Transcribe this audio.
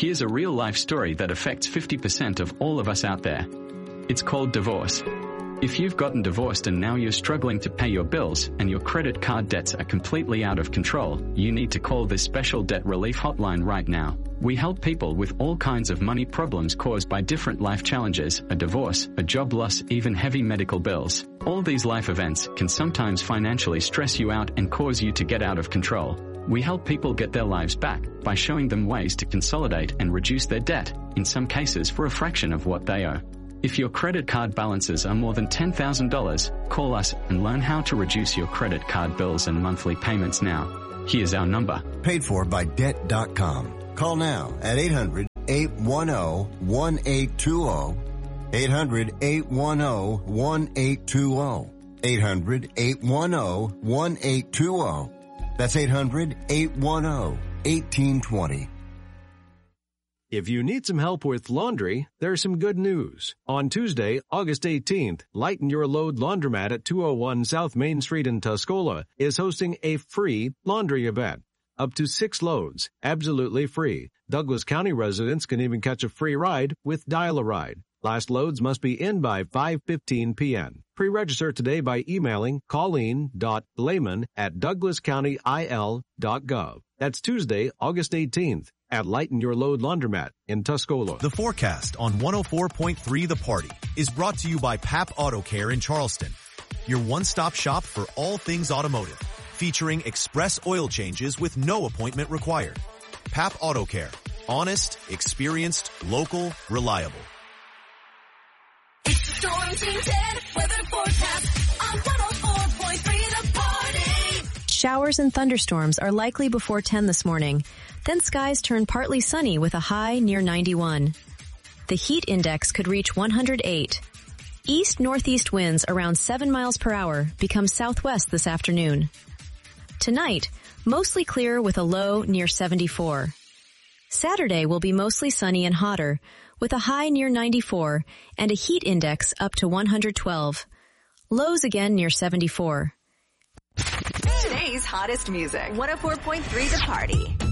Here's a real-life story that affects 50% of all of us out there. It's called divorce. If you've gotten divorced and now you're struggling to pay your bills and your credit card debts are completely out of control, you need to call this special debt relief hotline right now. We help people with all kinds of money problems caused by different life challenges, a divorce, a job loss, even heavy medical bills. All these life events can sometimes financially stress you out and cause you to get out of control. We help people get their lives back by showing them ways to consolidate and reduce their debt, in some cases for a fraction of what they owe. If your credit card balances are more than $10,000, call us and learn how to reduce your credit card bills and monthly payments now. Here's our number. Paid for by Debt.com. Call now at 800-810-1820. 800-810-1820. 800-810-1820. That's 800-810-1820. If you need some help with laundry, there's some good news. On Tuesday, August 18th, Lighten Your Load Laundromat at 201 South Main Street in Tuscola is hosting a free laundry event. Up to 6 loads, absolutely free. Douglas County residents can even catch a free ride with Dial-A-Ride. Last loads must be in by 5:15 p.m. Pre-register today by emailing colleen.blayman@douglascountyil.gov. That's Tuesday, August 18th at Lighten Your Load Laundromat in Tuscola. The forecast on 104.3 The Party is brought to you by Pap Auto Care in Charleston, your one-stop shop for all things automotive, featuring express oil changes with no appointment required. Pap Auto Care. Honest, experienced, local, reliable. It's the Storm Team 10 weather forecast on 104.3 The Party. Showers and thunderstorms are likely before 10 this morning. Then skies turn partly sunny with a high near 91. The heat index could reach 108. East-northeast winds around 7 miles per hour become southwest this afternoon. Tonight, mostly clear with a low near 74. Saturday will be mostly sunny and hotter, with a high near 94 and a heat index up to 112. Lows again near 74. Today's hottest music. 104.3 The Party.